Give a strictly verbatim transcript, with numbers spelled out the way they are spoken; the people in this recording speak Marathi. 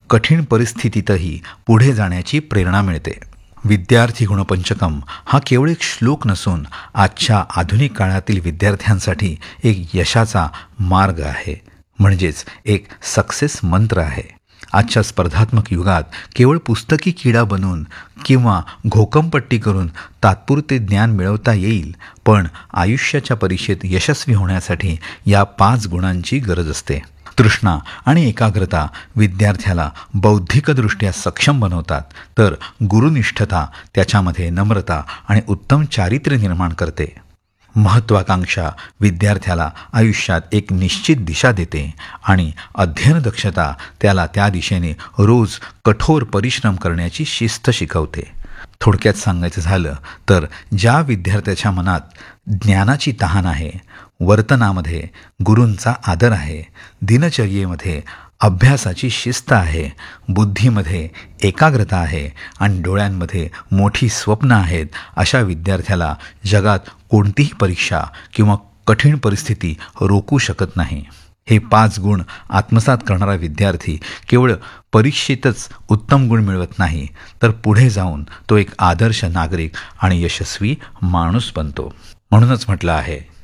कठीण परिस्थितीतही पुढे जाण्याची प्रेरणा मिळते. विद्यार्थी गुणपंचकम हा केवळ एक श्लोक नसून आजच्या आधुनिक काळातील विद्यार्थ्यांसाठी एक यशाचा मार्ग आहे, म्हणजेच एक सक्सेस मंत्र आहे. आजच्या स्पर्धात्मक युगात केवळ पुस्तकी किडा बनून किंवा घोकमपट्टी करून तात्पुरते ज्ञान मिळवता येईल, पण आयुष्याच्या परीक्षेत यशस्वी होण्यासाठी या पाच गुणांची गरज असते. तृष्णा आणि एकाग्रता विद्यार्थ्याला बौद्धिकदृष्ट्या सक्षम बनवतात, तर गुरुनिष्ठता त्याच्यामध्ये नम्रता आणि उत्तम चारित्र्य निर्माण करते. महत्त्वाकांक्षा विद्यार्थ्याला आयुष्यात एक निश्चित दिशा देते आणि अध्ययन दक्षता त्याला त्या दिशेने रोज कठोर परिश्रम करण्याची शिस्त शिकवते. थोडक्यात सांगायचं झालं तर ज्या विद्यार्थ्याच्या मनात ज्ञानाची तहान आहे, वर्तनामध्ये गुरूंचा आदर आहे, दिनचर्येमध्ये अभ्यासाची शिस्त आहे, बुद्धीमध्ये एकाग्रता आहे आणि डोळ्यांमध्ये मोठी स्वप्न आहेत, अशा विद्यार्थ्याला जगात कोणतीही परीक्षा किंवा कठीण परिस्थिती रोखू शकत नाही. हे पाच गुण आत्मसात करणारा विद्यार्थी केवळ परीक्षेतच उत्तम गुण मिळवत नाही, तर पुढे जाऊन तो एक आदर्श नागरिक आणि यशस्वी माणूस बनतो. म्हणूनच म्हटलं आहे,